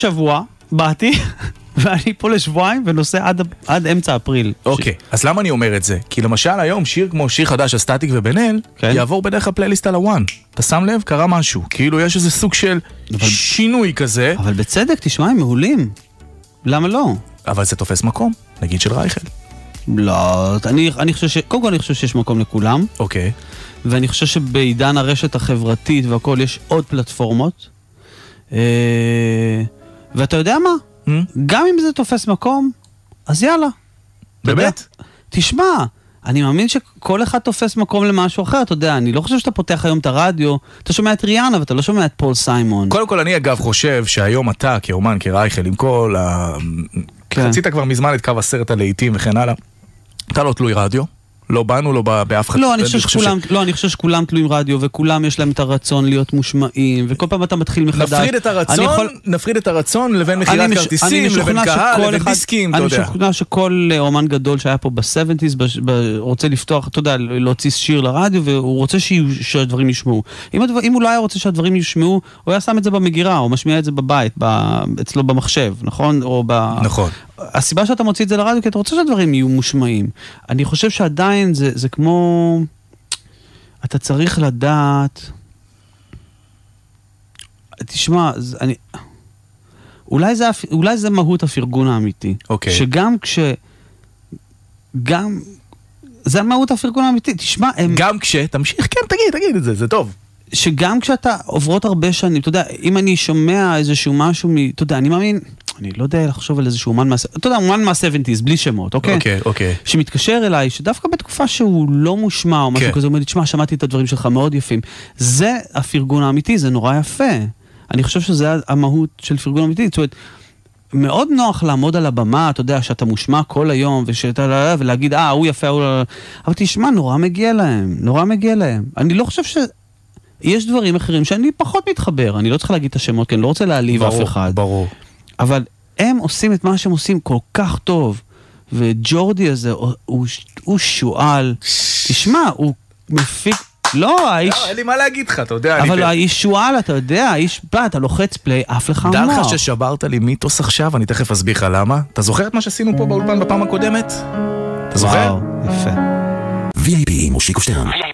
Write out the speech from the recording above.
שבוע, באתי, ואני פה לשבועיים ונוסע עד אמצע אפריל. אוקיי, אז למה אני אומר את זה? כי למשל היום שיר כמו שיר חדש, הסטטיק ובן-אל, יעבור בדרך הפלייליסט על הוואן. אתה שם לב? קרה משהו. כאילו יש איזה סוג של שינוי כזה. אבל בצדק, תשמע, הם מעולים. למה לא? אבל זה תופס מקום, נגיד של רייכל. לא, אני חושב קודם כל אני חושב שיש מקום לכולם. אוקיי. ואני חושב שבעידן הרשת החברתית והכל יש עוד פלטפורמות. ואתה יודע מה? גם אם זה תופס מקום, אז יאללה. באמת? תשמע, אני מאמין שכל אחד תופס מקום למשהו אחר, אתה יודע, אני לא חושב שאתה פותח היום את הרדיו, אתה שומע את ריאנה ואתה לא שומע את פול סיימון. קודם כל אני אגב חושב שהיום אתה כאומן, כרייכל, עם כל חצית כבר מזמן את קו 10 הלהיטים וכן הלאה, אתה לא תלוי רדיו? לא באנו, לא באף אחד. לא, אני חושב שכולם תלויים רדיו, וכולם יש להם את הרצון להיות מושמעים, וכל פעם אתה מתחיל מחדש. נפריד את הרצון לבין מחירת כרטיסים, לבין קהל, לבין דיסקים, אתה יודע. אני משוכנע שכל אומן גדול שהיה פה ב-70s, רוצה לפתוח, אתה יודע, להוציא שיר לרדיו, והוא רוצה שהדברים ישמעו. אם הוא לא היה רוצה שהדברים ישמעו, הוא היה שם את זה במגירה, או משמיע את זה בבית, אצלו במחשב, נכון? נכון. הסיבה שאתה מוציא את זה לרדיו, כי אתה רוצה שהדברים יהיו מושמעים. אני חושב שעדיין זה כמו... אתה צריך לדעת... תשמע, אולי זה מהות הפרגון האמיתי. אוקיי. שגם זה מהות הפרגון האמיתי. תשמע, גם תמשיך, כן, תגיד את זה, זה טוב. שגם כשאתה עוברות הרבה שנים, אתה יודע, אם אני שומע איזשהו משהו, אתה יודע, אני מאמין... אני לא יודע לחשוב על איזשהו אומן אתה יודע, אומן מה-70s, בלי שמות, אוקיי? אוקיי. שמתקשר אליי, שדווקא בתקופה שהוא לא מושמע, או משהו כזה, הוא אומר לי, תשמע, שמעתי את הדברים שלך מאוד יפים. זה הפרגון האמיתי, זה נורא יפה. אני חושב שזה המהות של פרגון אמיתי. זאת אומרת, מאוד נוח לעמוד על הבמה, אתה יודע, שאתה מושמע כל היום, ולהגיד, הוא יפה, אבל תשמע, נורא מגיע להם. אני לא חושב יש דברים אחרים שאני פחות מתחבר. אני לא צריך להגיד את השמות, כי אני לא רוצה להעליב אף אחד. ברור. אבל הם עושים את מה שהם עושים כל כך טוב, וג'ורדי הזה, הוא שואל, תשמע, הוא מפיק, לא, האיש... לא, אין לי מה להגיד לך, אתה יודע. אבל האיש שואל, אתה יודע, האיש בא, אתה לוחץ פליי, אף לך אמר. דע לך ששברת לי מיתוס עכשיו, אני תכף אסביר לך למה. אתה זוכר את מה שעשינו פה באולפן בפעם הקודמת? אתה זוכר? וואו, יפה. VIP עם מושיקו שטרן.